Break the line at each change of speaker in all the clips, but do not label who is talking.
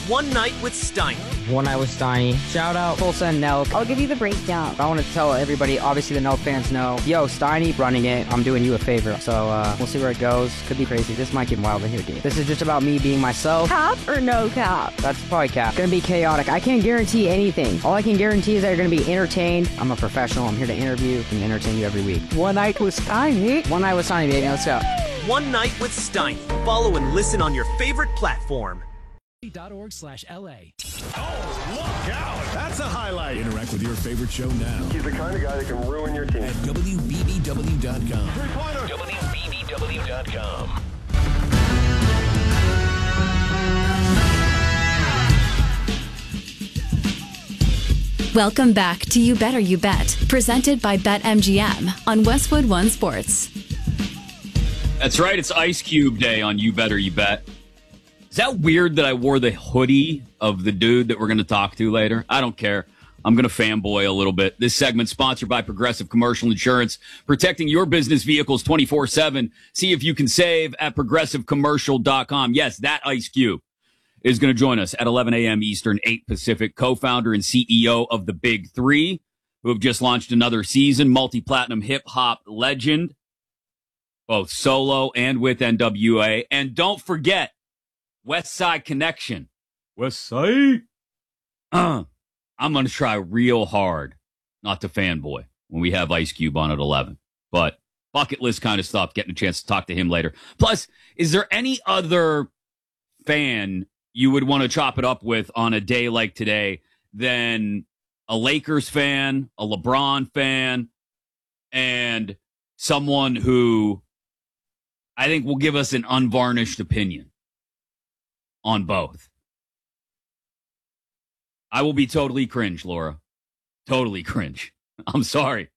One Night with Steiny.
One Night with Steiny. Shout out Tulsa and Nelk.
I'll give you the breakdown.
I want to tell everybody, obviously the Nelk fans know, yo, Steiny running it, I'm doing you a favor. So we'll see where it goes. Could be crazy. This might get wild in here, dude. This is just about me being myself.
Cap or no cap?
That's probably cap. Gonna be chaotic. I can't guarantee anything. All I can guarantee is that you're gonna be entertained. I'm a professional. I'm here to interview and entertain you every week.
One Night with Steiny.
One Night with Steiny, baby. Let's go.
One Night with Steiny. Follow and listen on your favorite platform.
.org/LA.
Oh, look out! That's a highlight.
Interact with your favorite show now.
He's the kind of guy that can ruin your team.
At WBBW.com.
Three-pointer.
WBBW.com.
Welcome back to You Better You Bet, presented by BetMGM on Westwood One Sports.
That's right. It's Ice Cube Day on You Better You Bet. Is that weird that I wore the hoodie of the dude that we're going to talk to later? I don't care. I'm going to fanboy a little bit. This segment sponsored by Progressive Commercial Insurance, protecting your business vehicles 24/7. See if you can save at progressivecommercial.com. Yes, that Ice Cube is going to join us at 11 a.m. Eastern, 8 Pacific, co-founder and CEO of the Big Three, who have just launched another season, multi-platinum hip-hop legend, both solo and with NWA. And don't forget, West Side Connection. West Side? I'm going to try real hard not to fanboy when we have Ice Cube on at 11. But bucket list kind of stuff, getting a chance to talk to him later. Plus, is there any other fan you would want to chop it up with on a day like today than a Lakers fan, a LeBron fan, and someone who I think will give us an unvarnished opinion on both? I will be totally cringe, Laura. Totally cringe. I'm sorry.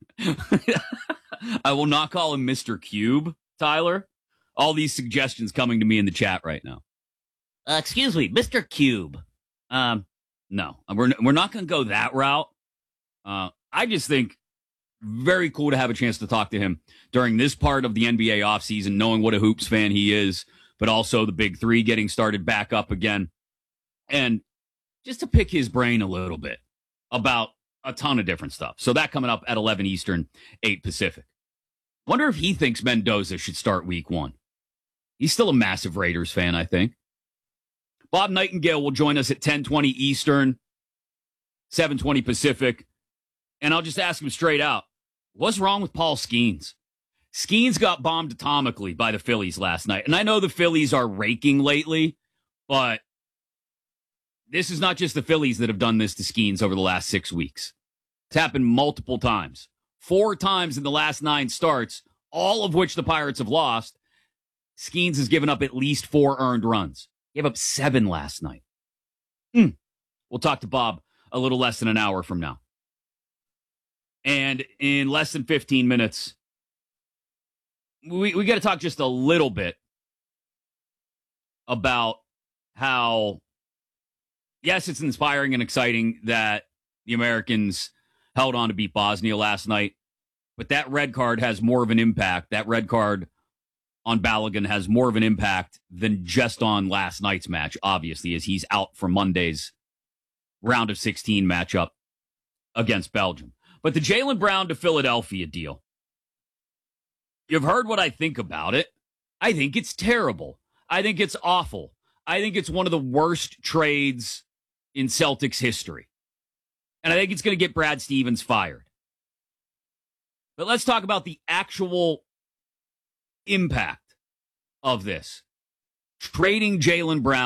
I will not call him Mr. Cube, Tyler. All these suggestions coming to me in the chat right now. Excuse me, Mr. Cube. No, we're not going to go that route. I just think very cool to have a chance to talk to him during this part of the NBA offseason, knowing what a hoops fan he is, but also the Big Three getting started back up again. And just to pick his brain a little bit about a ton of different stuff. So that coming up at 11 Eastern, 8 Pacific. Wonder if he thinks Mendoza should start week 1. He's still a massive Raiders fan, I think. Bob Nightingale will join us at 10:20 Eastern, 7:20 Pacific. And I'll just ask him straight out, what's wrong with Paul Skeens? Skeens got bombed atomically by the Phillies last night. And I know the Phillies are raking lately, but this is not just the Phillies that have done this to Skeens over the last 6 weeks. It's happened multiple times. 4 times in the last 9 starts, all of which the Pirates have lost. Skeens has given up at least 4 earned runs. Gave up 7 last night. We'll talk to Bob a little less than an hour from now. And in less than 15 minutes, we got to talk just a little bit about how, yes, it's inspiring and exciting that the Americans held on to beat Bosnia last night, but that red card has more of an impact. That red card on Balogun has more of an impact than just on last night's match, obviously, as he's out for Monday's round of 16 matchup against Belgium. But the Jaylen Brown to Philadelphia deal, you've heard what I think about it. I think it's terrible. I think it's awful. I think it's one of the worst trades in Celtics history. And I think it's going to get Brad Stevens fired. But let's talk about the actual impact of this. Trading Jaylen Brown